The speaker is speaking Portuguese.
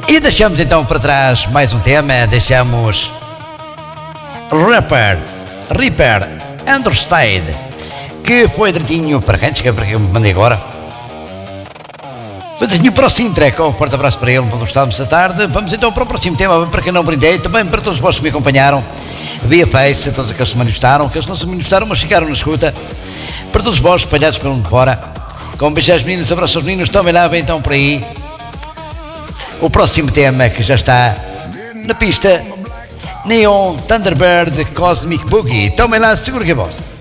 E deixamos então para trás mais um tema, deixamos Reaper Underside, que foi direitinho para quem? Que eu me mandei agora. Foi direitinho para o Sintrec, um forte abraço para ele, para gostarmos da tarde. Vamos então para o próximo tema, para quem não brindei, também para todos vós que me acompanharam via Face, todos aqueles que manifestaram, aqueles que não se manifestaram, mas ficaram na escuta, para todos vós espalhados pelo mundo fora, com beijos meninos, abraços aos meninos, tomem lá, vem então por aí o próximo tema que já está na pista, Neon Thunderbird Cosmic Boogie. Tomem lá, segura que é vossa.